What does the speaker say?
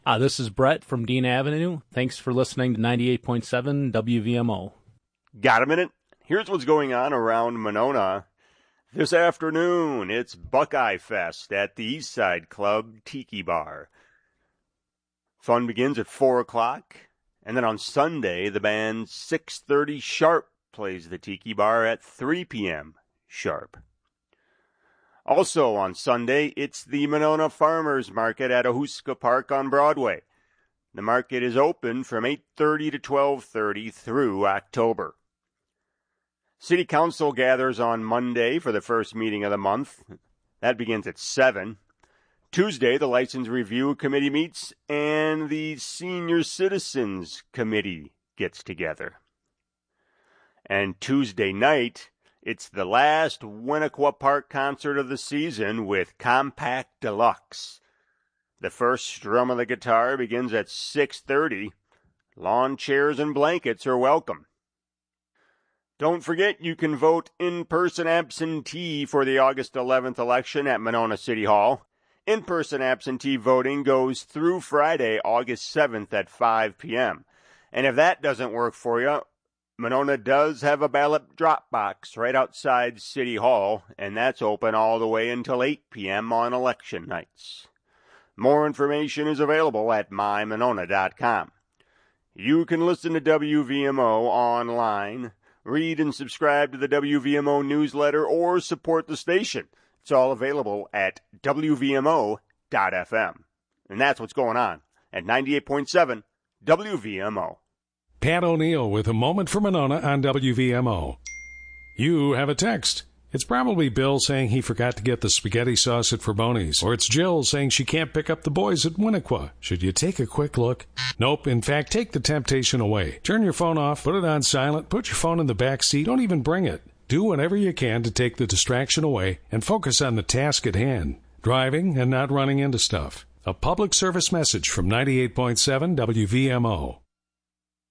This is Brett from Dean Avenue. Thanks for listening to 98.7 WVMO. Got a minute? Here's what's going on around Monona. This afternoon, it's Buckeye Fest at the Eastside Club Tiki Bar. Fun begins at 4 o'clock, and then on Sunday, the band 6:30 Sharp plays the Tiki Bar at 3 p.m. sharp. Also on Sunday, it's the Monona Farmers Market at Ahuska Park on Broadway. The market is open from 8:30 to 12:30 through October. City Council gathers on Monday for the first meeting of the month. That begins at 7. Tuesday, the License Review Committee meets, and the Senior Citizens Committee gets together. And Tuesday night, it's the last Winnequa Park concert of the season with Compact Deluxe. The first strum of the guitar begins at 6:30. Lawn chairs and blankets are welcome. Don't forget you can vote in-person absentee for the August 11th election at Monona City Hall. In-person absentee voting goes through Friday, August 7th at 5 p.m. And if that doesn't work for you, Monona does have a ballot drop box right outside City Hall, and that's open all the way until 8 p.m. on election nights. More information is available at mymonona.com. You can listen to WVMO online, read and subscribe to the WVMO newsletter, or support the station. It's all available at WVMO.FM. And that's what's going on at 98.7 WVMO. Pat O'Neill with a moment for Monona on WVMO. You have a text. It's probably Bill saying he forgot to get the spaghetti sauce at Fraboni's, or it's Jill saying she can't pick up the boys at Winnequa. Should you take a quick look? Nope. In fact, take the temptation away. Turn your phone off, put it on silent, put your phone in the back seat, don't even bring it. Do whatever you can to take the distraction away and focus on the task at hand, driving and not running into stuff. A public service message from 98.7 WVMO.